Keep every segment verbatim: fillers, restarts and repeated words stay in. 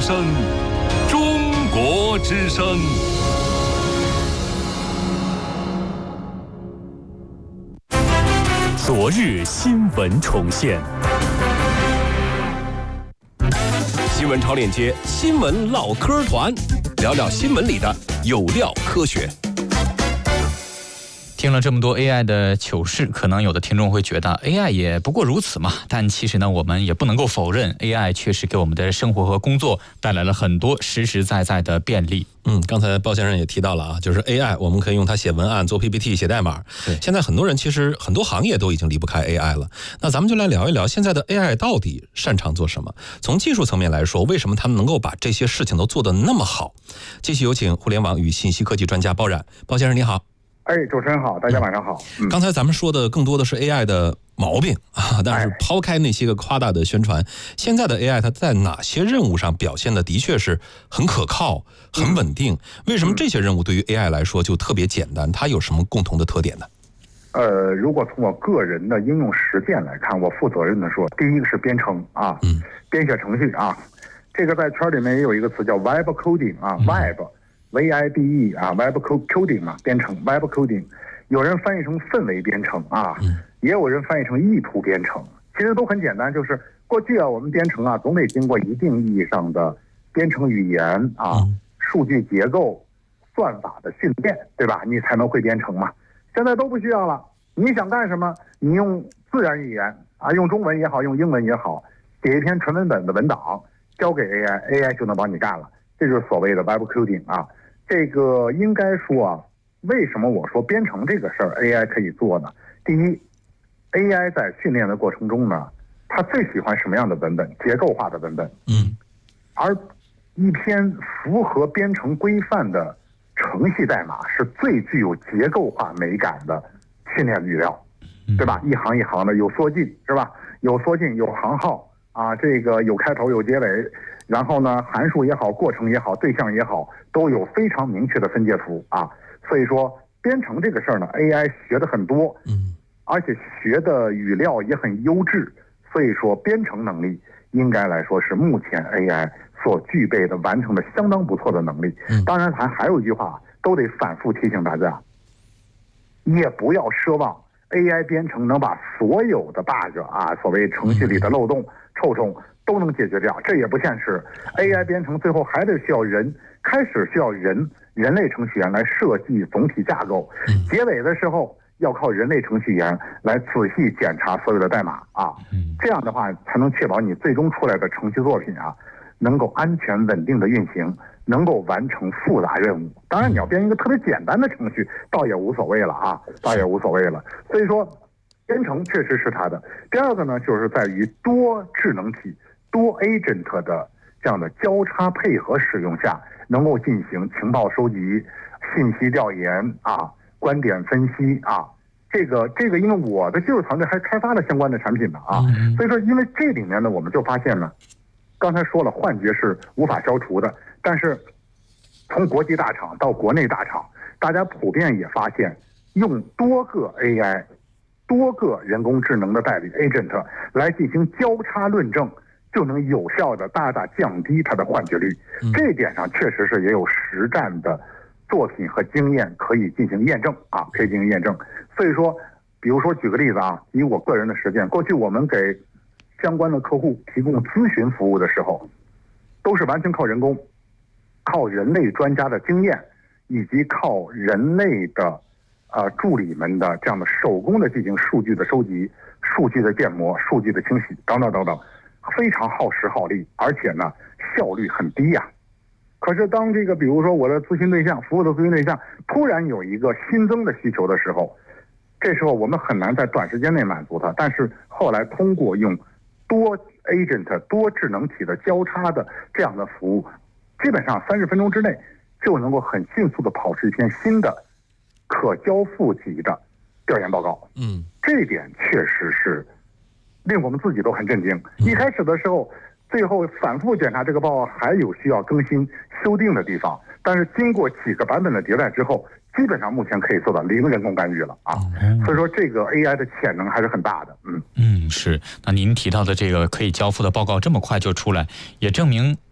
声，中国之声。昨日新闻重现，新闻超链接，新闻唠嗑团，聊聊新闻里的有料科学。 听了这么多 A I 的糗事，可能有的听众会觉得 A I 也不过如此嘛。但其实呢，我们也不能够否认 A I 确实给我们的生活和工作带来了很多实实在在的便利。 嗯，刚才鲍先生也提到了啊，就是 A I 我们可以用它写文案、做 P P T、写代码。 对， 现在很多人其实很多行业都已经离不开 A I 了。那咱们就来聊一聊现在的 A I 到底擅长做什么？从技术层面来说，为什么他们能够把这些事情都做得那么好？继续有请互联网与信息科技专家鲍冉。鲍先生你好。 哎，主持人好，大家晚上好。 嗯、刚才咱们说的更多的是 A I 的毛病啊，但是抛开那些个夸大的宣传，现在的 A I 它在哪些任务上表现的的确是很可靠、很稳定？为什么这些任务对于 A I 来说就特别简单？它有什么共同的特点呢？ 呃，如果从我个人的应用实践来看，我负责任的说，第一个是编程啊，嗯，编写程序啊，这个在圈里面也有一个词叫 Web Coding 啊、嗯、，Web。V I B E 啊 ，Web Coding 嘛，编程 ，Web Coding， 有人翻译成氛围编程啊，也有人翻译成意图编程，其实都很简单，就是过去啊，我们编程啊，总得经过一定意义上的编程语言啊、数据结构、算法的训练，对吧？你才能会编程嘛。现在都不需要了，你想干什么，你用自然语言啊，用中文也好，用英文也好，写一篇纯文本的文档，交给 A I，A I 就能帮你干了。这就是所谓的 Web Coding 啊。这个应该说啊，为什么我说编程这个事儿 A I 可以做呢？第一 ，A I 在训练的过程中呢，它最喜欢什么样的文本？结构化的文本。嗯。而一篇符合编程规范的程序代码是最具有结构化美感的训练语料，对吧？一行一行的有缩进，是吧？有缩进，有行号啊，这个有开头有结尾。然后呢，函数也好，过程也好，对象也好，都有非常明确的分界图啊。所以说，编程这个事儿呢 ，A I 学的很多，嗯，而且学的语料也很优质。所以说，编程能力应该来说是目前 A I 所具备的、完成的相当不错的能力。嗯，当然还还有一句话，都得反复提醒大家，也不要奢望 A I 编程能把所有的 bug 啊，所谓程序里的漏洞、臭虫。都能解决掉，这也不现实。A I 编程最后还得需要人，开始需要人人类程序员来设计总体架构，结尾的时候要靠人类程序员来仔细检查所有的代码啊，这样的话才能确保你最终出来的程序作品啊，能够安全稳定的运行，能够完成复杂任务。当然，你要编一个特别简单的程序，倒也无所谓了啊，倒也无所谓了。所以说，编程确实是它的。第二个呢，就是在于多智能体。多 agent 的这样的交叉配合使用下，能够进行情报收集、信息调研啊、观点分析啊。这个这个，因为我的技术团队还开发了相关的产品呢啊，所以说因为这里面呢，我们就发现呢，刚才说了，幻觉是无法消除的，但是从国际大厂到国内大厂，大家普遍也发现，用多个 A I、多个人工智能的代理 agent 来进行交叉论证。就能有效的大大降低它的幻觉率，这一点上确实是也有实战的作品和经验可以进行验证啊，可以进行验证。所以说，比如说举个例子啊，以我个人的实践，过去我们给相关的客户提供咨询服务的时候，都是完全靠人工，靠人类专家的经验，以及靠人类的呃助理们的这样的手工的进行数据的收集、数据的建模、数据的清洗等等等等。非常耗时耗力，而且呢效率很低呀、啊。可是当这个比如说我的咨询对象、服务的咨询对象突然有一个新增的需求的时候，这时候我们很难在短时间内满足它。但是后来通过用多 agent 多智能体的交叉的这样的服务，基本上三十分钟之内就能够很迅速的跑出一篇新的可交付级的调研报告。嗯，这一点确实是令我们自己都很震惊。一开始的时候，最后反复检查这个报告还有需要更新修订的地方，但是经过几个版本的迭代之后，基本上目前可以做到零人工干预了啊。所以说这个 A I 的潜能还是很大的。嗯嗯，是。那您提到的这个可以交付的报告这么快就出来，也证明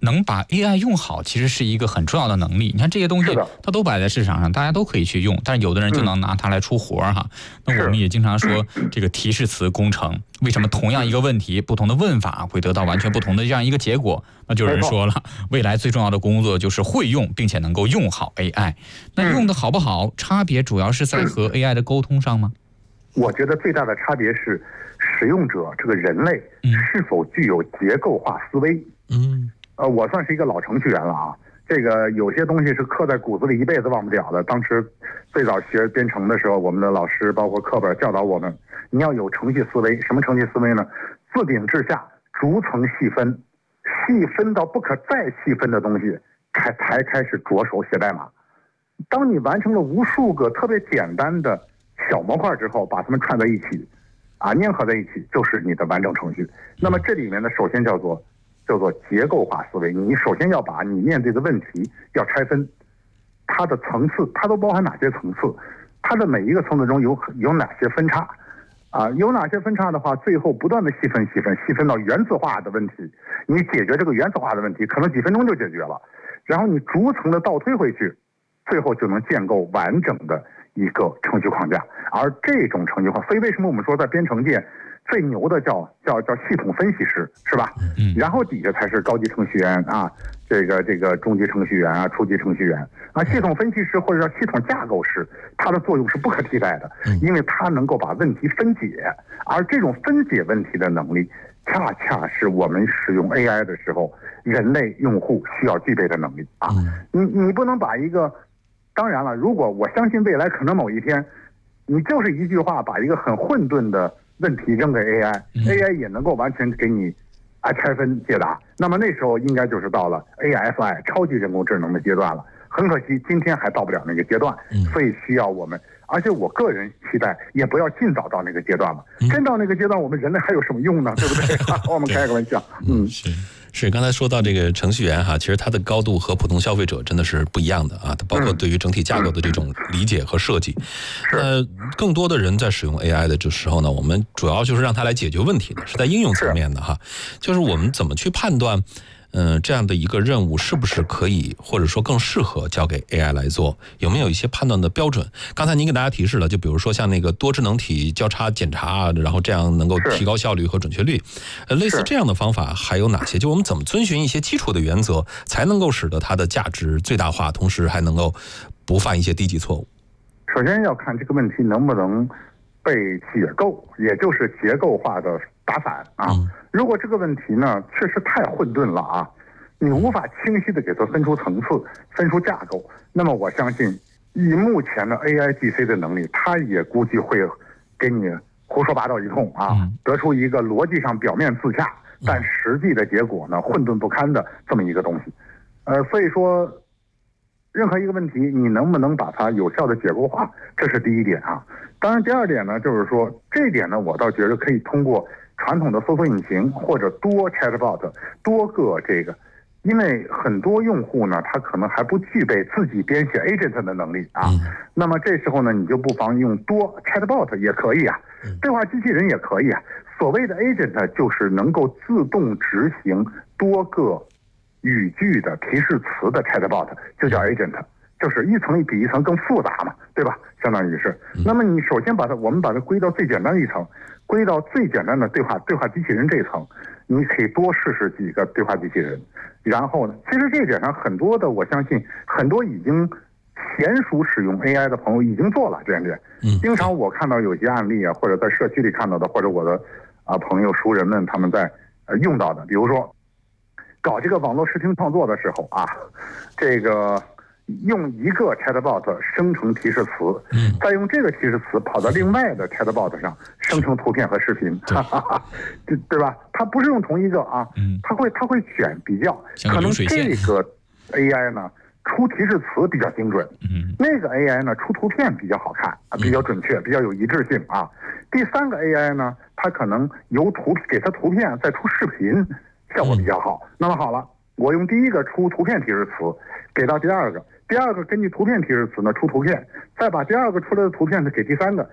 能把 A I 用好，其实是一个很重要的能力。你看这些东西，它都摆在市场上，大家都可以去用，但是有的人就能拿它来出活哈。嗯、那我们也经常说，这个提示词工程，为什么同样一个问题，不同的问法会得到完全不同的这样一个结果？那就有人说了，未来最重要的工作就是会用，并且能够用好 A I。那用的好不好，差别主要是在和 A I 的沟通上吗？ 我觉得最大的差别是，使用者这个人类是否具有结构化思维。嗯，呃，我算是一个老程序员了啊。这个有些东西是刻在骨子里，一辈子忘不了的。当时最早学编程的时候，我们的老师包括课本教导我们，你要有程序思维。什么程序思维呢？自顶至下，逐层细分，细分到不可再细分的东西，才才开始着手写代码。当你完成了无数个特别简单的小模块之后，把它们串在一起，啊，粘合在一起，就是你的完整程序。那么这里面呢，首先叫做叫做结构化思维。你首先要把你面对的问题要拆分，它的层次，它都包含哪些层次？它的每一个层次中有有哪些分叉？啊，有哪些分叉的话，最后不断的细分细分细分到原子化的问题。你解决这个原子化的问题，可能几分钟就解决了，然后你逐层的倒推回去，最后就能建构完整的一个程序框架。而这种程序框架，所以为什么我们说在编程界最牛的叫叫叫系统分析师，是吧？嗯。然后底下才是高级程序员啊，这个这个中级程序员啊，初级程序员啊，系统分析师或者叫系统架构师，它的作用是不可替代的，因为它能够把问题分解，而这种分解问题的能力，恰恰是我们使用 A I 的时候，人类用户需要具备的能力啊。你你不能把一个，当然了，如果我相信未来可能某一天，你就是一句话把一个很混沌的问题扔给 A I，A I 也能够完全给你啊拆分解答。那么那时候应该就是到了 A S I 超级人工智能的阶段了。很可惜，今天还到不了那个阶段，所以需要我们。而且我个人期待，也不要尽早到那个阶段了。真到那个阶段，我们人类还有什么用呢？对不对？我们开个玩笑。嗯， 是。是，刚才说到这个程序员哈，其实他的高度和普通消费者真的是不一样的啊，它包括对于整体架构的这种理解和设计。那更多的人在使用 A I 的这时候呢，我们主要就是让它来解决问题的，是在应用层面的哈，就是我们怎么去判断嗯，这样的一个任务是不是可以，或者说更适合交给 A I 来做？有没有一些判断的标准？刚才您给大家提示了，就比如说像那个多智能体交叉检查，然后这样能够提高效率和准确率。呃，类似这样的方法还有哪些？就我们怎么遵循一些基础的原则，才能够使得它的价值最大化，同时还能够不犯一些低级错误？ 首先要看这个问题能不能被解构，也就是结构化的打散啊。嗯，如果这个问题呢确实太混沌了啊，你无法清晰的给它分出层次、分出架构，那么我相信以目前的 A I G C 的能力，它也估计会给你胡说八道一通啊，得出一个逻辑上表面自洽，但实际的结果呢混沌不堪的这么一个东西。呃，所以说任何一个问题，你能不能把它有效的结构化，这是第一点啊。当然，第二点呢，就是说这一点呢，我倒觉得可以通过传统的搜索引擎或者多 chatbot 多个这个，因为很多用户呢，他可能还不具备自己编写 agent 的能力啊。那么这时候呢，你就不妨用多 chatbot 也可以啊，对话机器人也可以啊。所谓的 agent 就是能够自动执行多个语句的提示词的 chatbot， 就叫 agent， 就是一层比一层更复杂嘛，对吧？相当于是。那么你首先把它，我们把它归到最简单的一层，归到最简单的对话对话机器人这一层，你可以多试试几个对话机器人。然后呢，其实这一点上很多的，我相信很多已经娴熟使用 A I 的朋友已经做了这样点。经常我看到有些案例啊，或者在社区里看到的，或者我的啊朋友熟人们他们在呃用到的，比如说搞这个网络视听创作的时候啊，这个用一个 chatbot 生成提示词，嗯，再用这个提示词跑到另外的 chatbot 上生成图片和视频，哈哈哈，对对吧？它不是用同一个啊，嗯，它会它会选比较，可能这个 A I 呢出提示词比较精准，嗯，那个 A I 呢出图片比较好看啊，比较准确，比较有一致性啊。第三个 A I 呢，它可能由图给它图片再出视频。效果比较好。那么好了，我用第一个出图片提示词，给到第二个，第二个根据图片提示词呢出图片，再把第二个出来的图片呢给第三个，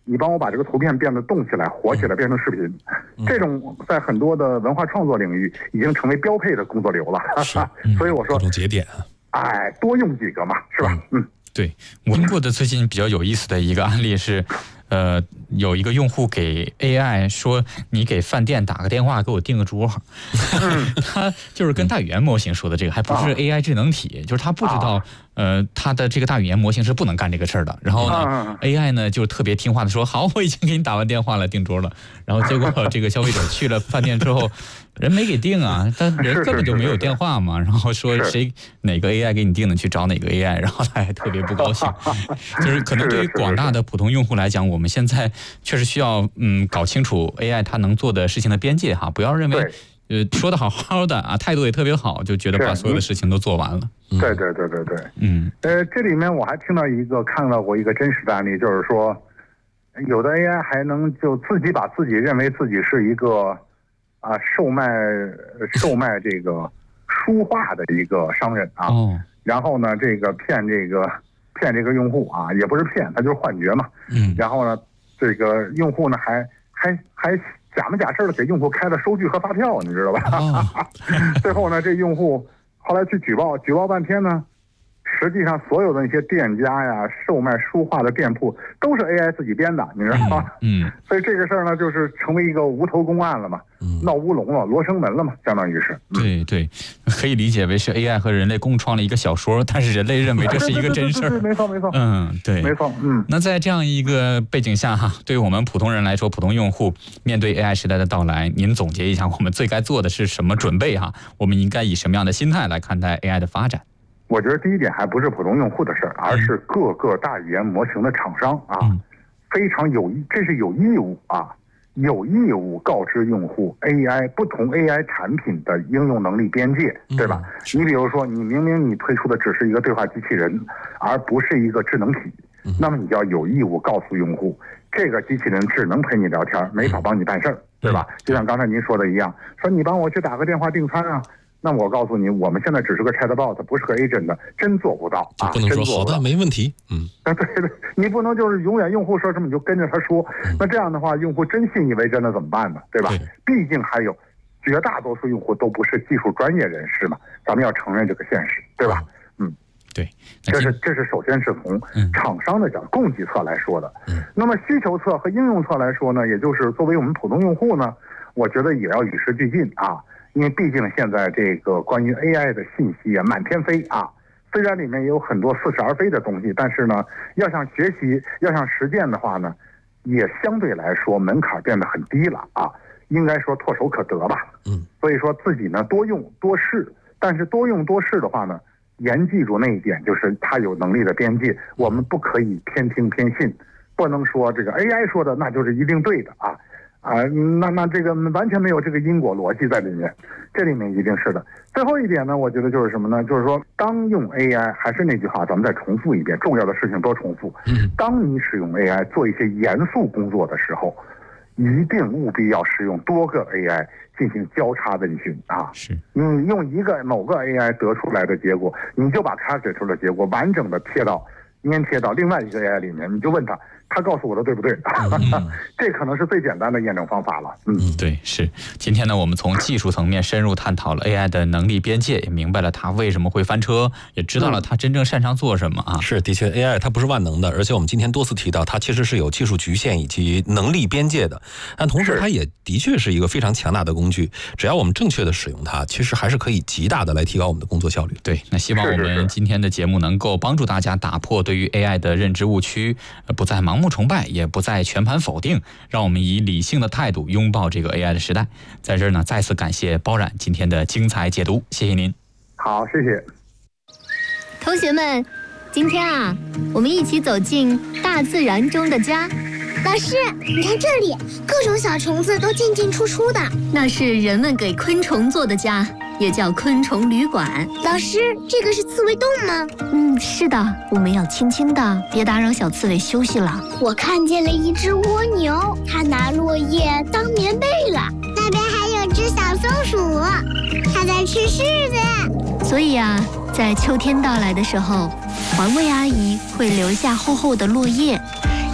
你帮我把这个图片变得动起来、活起来，变成视频。嗯、这种在很多的文化创作领域已经成为标配的工作流了。嗯、所以我说， 各种节点， 哎，多用几个嘛，是吧？嗯，嗯对，我听过的最近比较有意思的一个案例是。呃，有一个用户给 A I 说：“你给饭店打个电话，给我订个桌。”他就是跟大语言模型说的这个，还不是 A I 智能体，就是他不知道，呃，他的这个大语言模型是不能干这个事儿的。然后呢 ，A I 呢就特别听话的说：“好，我已经给你打完电话了，订桌了。”然后结果这个消费者去了饭店之后，人没给订啊，但人根本就没有电话嘛。然后说谁哪个 A I 给你订的，去找哪个 A I， 然后他还特别不高兴。就是可能对于广大的普通用户来讲，我。我们现在确实需要嗯搞清楚 A I 它能做的事情的边界哈，不要认为呃说的好好的啊，态度也特别好，就觉得把所有的事情都做完了。 嗯、对对对对对， 嗯， 呃，这里面我还听到一个看到过一个真实的案例，就是说有的 A I 还能就自己把自己认为自己是一个啊售卖售卖这个书画的一个商人啊， 哦、 然后呢这个骗这个。骗这个用户啊，也不是骗，他就是幻觉嘛。 嗯。 然后呢，这个用户呢还还还假模假式的给用户开了收据和发票，你知道吧？ 哦、 最后呢，这用户后来去举报，举报半天呢，实际上所有的那些店家呀、售卖书画的店铺都是 A I 自己编的，你知道吗？ 嗯。嗯所以这个事儿呢，就是成为一个无头公案了嘛，嗯、闹乌龙了，罗生门了嘛，相当于是。 嗯、对对，可以理解为是 A I 和人类共创了一个小说，但是人类认为这是一个真事儿。 没错没错。 嗯，对， 没错。嗯。 那在这样一个背景下哈，对于我们普通人来说，普通用户面对 A I 时代的到来，您总结一下，我们最该做的是什么准备哈？我们应该以什么样的心态来看待 A I 的发展？ 我觉得第一点还不是普通用户的事儿，而是各个大语言模型的厂商啊， 嗯、 非常有这是有义务啊，有义务告知用户 A I 不同 A I 产品的应用能力边界，对吧？嗯、你比如说，你明明你推出的只是一个对话机器人，而不是一个智能体，嗯、那么你就要有义务告诉用户，这个机器人只能陪你聊天，没法帮你办事儿，嗯、对吧？就像刚才您说的一样，说你帮我去打个电话订餐啊。那我告诉你，我们现在只是个 chatbot， 不是个 agent 的，真做不到啊！ 不能说好的没问题，嗯， 对对，你不能就是永远用户说什么你就跟着他说，嗯、那这样的话，用户真信以为真的怎么办呢？对吧？对毕竟还有绝大多数用户都不是技术专业人士嘛，咱们要承认这个现实，对吧？嗯， 对， 这是这是首先是从厂商的角度、嗯、供给侧来说的。嗯，那么需求侧和应用侧来说呢，也就是作为我们普通用户呢，我觉得也要与时俱进啊。因为毕竟现在这个关于 A I 的信息啊满天飞啊，虽然里面也有很多似是而非的东西，但是呢，要想学习、要想实践的话呢，也相对来说门槛变得很低了啊，应该说唾手可得吧。 嗯， 所以说自己呢多用多试，但是多用多试的话呢，严记住那一点，就是它有能力的边界，我们不可以偏听偏信，不能说这个 A I 说的那就是一定对的啊。啊，那那这个完全没有这个因果逻辑在里面，这里面一定是的。最后一点呢，我觉得就是什么呢？就是说，当用 A I， 还是那句话，咱们再重复一遍，重要的事情多重复。当你使用 A I 做一些严肃工作的时候，一定务必要使用多个 A I 进行交叉问询啊。 是， 你用一个某个 A I 得出来的结果，你就把它得出的结果完整的贴到粘贴到另外一个 A I 里面，你就问他。他告诉我的对不对？嗯、这可能是最简单的验证方法了。嗯， 对，是。今天呢，我们从技术层面深入探讨了 A I 的能力边界，也明白了它为什么会翻车，也知道了它真正擅长做什么啊。 是，的确 ，A I 它不是万能的，而且我们今天多次提到，它其实是有技术局限以及能力边界的。但同时，它也的确是一个非常强大的工具，只要我们正确的使用它，其实还是可以极大的来提高我们的工作效率。 对，那希望我们今天的节目能够帮助大家打破对于 A I 的认知误区，不再盲目崇拜，也不再全盘否定，让我们以理性的态度拥抱这个 A I 的时代。在这儿呢，再次感谢包冉今天的精彩解读，谢谢您。 好，谢谢。 同学们，今天啊，我们一起走进大自然中的家。 老师，你看这里，各种小虫子都进进出出的， 那是人们给昆虫做的家，也叫昆虫旅馆。 老师，这个是刺猬洞吗？ 嗯，是的，我们要轻轻的，别打扰小刺猬休息了。 我看见了一只蜗牛，它拿落叶当棉被了。那边还有只小松鼠，它在吃柿子。 所以啊，在秋天到来的时候，环卫阿姨会留下厚厚的落叶，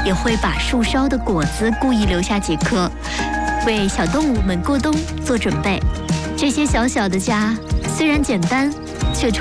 也会把树梢的果子故意留下几颗，为小动物们过冬做准备。这些小小的家虽然简单，